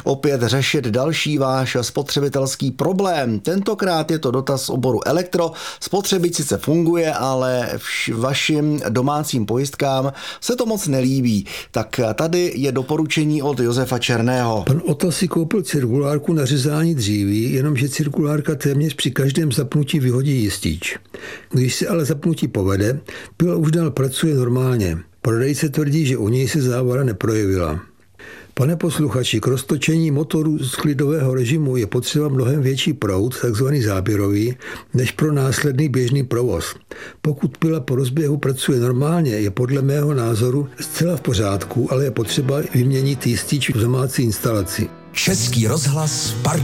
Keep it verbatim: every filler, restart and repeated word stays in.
opět řešit další váš spotřebitelský problém. Tentokrát je to dotaz z oboru elektro. Spotřebič sice funguje, ale vš- vašim domácím pojistkám se to moc nelíbí. Tak tady je doporučení od Josefa Černého. Pan Ota si koupil cirkulárku na řezání dříví, jenomže cirkulárka téměř při každém zapnutí vyhodí jistič. Když se ale zapnutí povede, pila už dál pracuje normálně. Prodejce tvrdí, že u něj se závada neprojevila. Pane posluchači, k roztočení motoru z klidového režimu je potřeba mnohem větší proud, takzvaný záběrový, než pro následný běžný provoz. Pokud pila po rozběhu pracuje normálně, je podle mého názoru zcela v pořádku, ale je potřeba vyměnit jistič v domácí instalaci. Český rozhlas Pardubice.